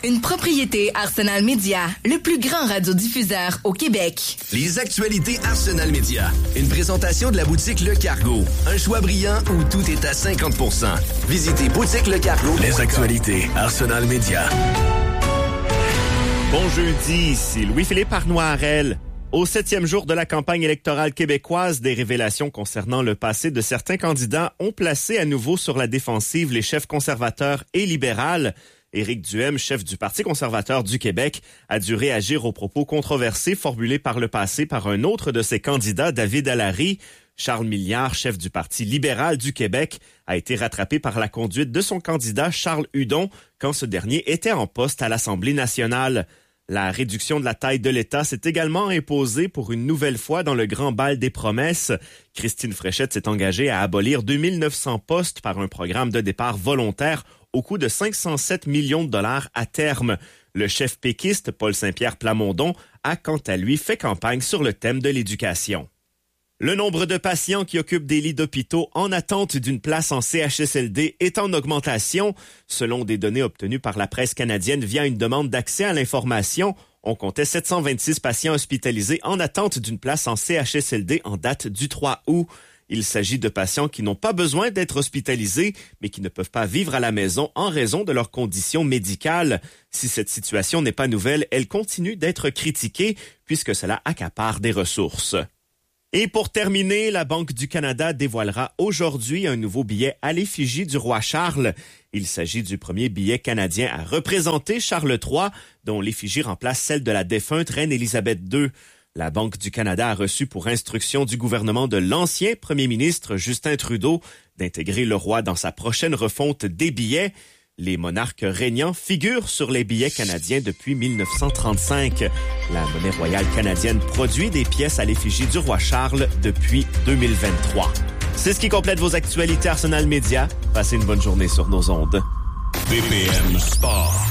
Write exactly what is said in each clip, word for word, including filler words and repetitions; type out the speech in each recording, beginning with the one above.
Une propriété Arsenal Média, le plus grand radiodiffuseur au Québec. Les actualités Arsenal Média. Une présentation de la boutique Le Cargo. Un choix brillant où tout est à cinquante pour cent. Visitez boutique le cargo. Les actualités Arsenal Média. Bon jeudi, ici Louis-Philippe Arnoirel. Au septième jour de la campagne électorale québécoise, des révélations concernant le passé de certains candidats ont placé à nouveau sur la défensive les chefs conservateurs et libérales. Éric Duhem, chef du Parti conservateur du Québec, a dû réagir aux propos controversés formulés par le passé par un autre de ses candidats, David Allary. Charles Milliard, chef du Parti libéral du Québec, a été rattrapé par la conduite de son candidat Charles Hudon quand ce dernier était en poste à l'Assemblée nationale. La réduction de la taille de l'État s'est également imposée pour une nouvelle fois dans le grand bal des promesses. Christine Fréchette s'est engagée à abolir deux mille neuf cents postes par un programme de départ volontaire au coût de cinq cent sept millions de dollars à terme. Le chef péquiste, Paul Saint-Pierre Plamondon, a quant à lui fait campagne sur le thème de l'éducation. Le nombre de patients qui occupent des lits d'hôpitaux en attente d'une place en C H S L D est en augmentation. Selon des données obtenues par la presse canadienne via une demande d'accès à l'information, on comptait sept cent vingt-six patients hospitalisés en attente d'une place en C H S L D en date du trois août. Il s'agit de patients qui n'ont pas besoin d'être hospitalisés, mais qui ne peuvent pas vivre à la maison en raison de leurs conditions médicales. Si cette situation n'est pas nouvelle, elle continue d'être critiquée puisque cela accapare des ressources. Et pour terminer, la Banque du Canada dévoilera aujourd'hui un nouveau billet à l'effigie du roi Charles. Il s'agit du premier billet canadien à représenter Charles trois, dont l'effigie remplace celle de la défunte reine Élisabeth deux. La Banque du Canada a reçu pour instruction du gouvernement de l'ancien premier ministre Justin Trudeau d'intégrer le roi dans sa prochaine refonte des billets. Les monarques régnants figurent sur les billets canadiens depuis mille neuf cent trente-cinq. La monnaie royale canadienne produit des pièces à l'effigie du roi Charles depuis deux mille vingt-trois. C'est ce qui complète vos actualités Arsenal Média. Passez une bonne journée sur nos ondes. B P M Sport.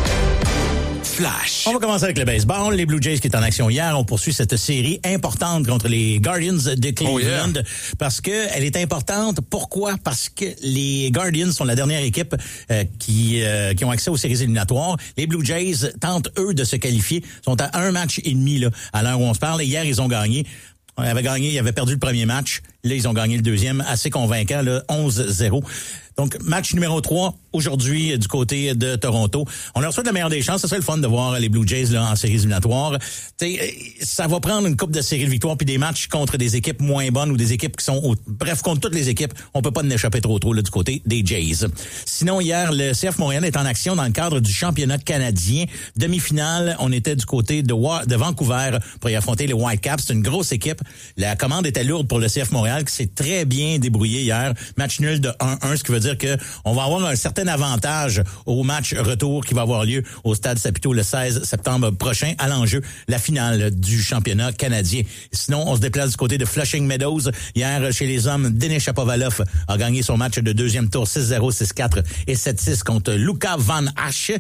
Flash. On va commencer avec le baseball. Les Blue Jays qui est en action hier, on poursuit cette série importante contre les Guardians de Cleveland oh yeah. parce que elle est importante. Pourquoi? Parce que les Guardians sont la dernière équipe euh, qui euh, qui ont accès aux séries éliminatoires. Les Blue Jays tentent eux de se qualifier, sont à un match et demi là à l'heure où on se parle. Et hier ils ont gagné. On avait gagné, ils avaient perdu le premier match. Là, ils ont gagné le deuxième, assez convaincant, là, onze zéro. Donc, match numéro trois, aujourd'hui, du côté de Toronto. On leur souhaite la meilleure des chances. Ce serait le fun de voir les Blue Jays là, en séries éliminatoires. T'sais, ça va prendre une coupe de séries de victoire puis des matchs contre des équipes moins bonnes ou des équipes qui sont... Au... Bref, contre toutes les équipes, on peut pas en échapper trop trop là, du côté des Jays. Sinon, hier, le C F Montréal est en action dans le cadre du championnat canadien. Demi-finale, on était du côté de, Wa- de Vancouver pour y affronter les Whitecaps. C'est une grosse équipe. La commande était lourde pour le C F Montréal qui s'est très bien débrouillé hier. Match nul de un un, ce qui veut dire que on va avoir un certain avantage au match retour qui va avoir lieu au Stade Saputo le seize septembre prochain à l'enjeu, la finale du championnat canadien. Sinon, on se déplace du côté de Flushing Meadows. Hier, chez les hommes, Denis Shapovalov a gagné son match de deuxième tour six zéro, six quatre et sept six contre Luca Van Hache.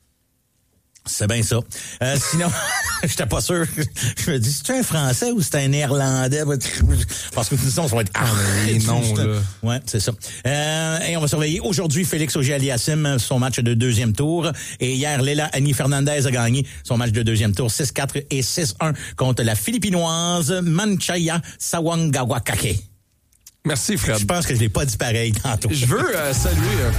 C'est bien ça. Euh, sinon, j'étais pas sûr. Je me dis, c'est-tu un Français ou c'est un Néerlandais? Parce que sinon, ça va être... Ah, mais les noms, là. Ouais, c'est ça. Euh, et on va surveiller aujourd'hui Félix Auger-Aliassime, son match de deuxième tour. Et hier, Leila Annie Fernandez a gagné son match de deuxième tour six quatre et six un contre la Philippinoise Manchaya Sawangawakake. Merci, Fred. Je pense que je l'ai pas dit pareil tantôt. Je veux euh, saluer... Euh,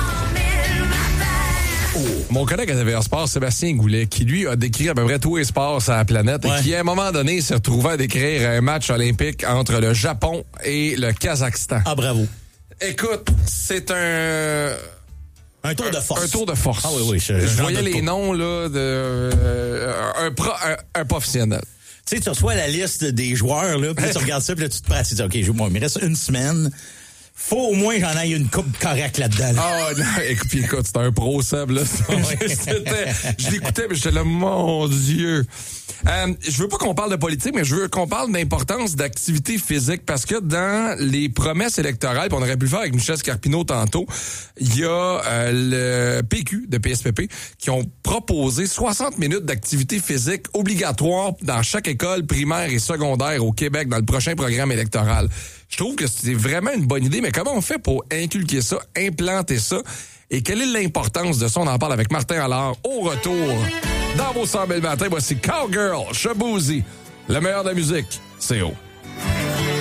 Oh. Mon collègue à T V A Sport, Sébastien Goulet, qui lui a décrit à peu près tous les sports sur la planète ouais. et qui à un moment donné s'est retrouvé à décrire un match olympique entre le Japon et le Kazakhstan. Ah, bravo. Écoute, c'est un... Un tour de force. Un tour de force. Ah oui, oui. Je, je voyais les noms là de euh, un, pro, un, un professionnel. Tu sais, tu reçois la liste des joueurs, là, puis tu regardes ça, puis là, tu te prends, tu te dis, OK, je, moi, il me reste une semaine. Faut au moins que j'en aille une coupe correcte là-dedans. Ah, là. oh, non, écoute, écoute, c'était un pro Seb, là. Je l'écoutais, mais j'étais là, mon Dieu. Euh, je veux pas qu'on parle de politique, mais je veux qu'on parle d'importance d'activité physique, parce que dans les promesses électorales, puis on aurait pu le faire avec Michel Scarpino tantôt, il y a euh, le P Q de P S P P qui ont proposé soixante minutes d'activité physique obligatoire dans chaque école primaire et secondaire au Québec dans le prochain programme électoral. Je trouve que c'est vraiment une bonne idée, mais comment on fait pour inculquer ça, implanter ça? et quelle est l'importance de ça? On en parle avec Martin Allard au retour. Dans vos cent mille matins, voici Cowgirl, Shaboozey. Le meilleur de la musique, c'est haut.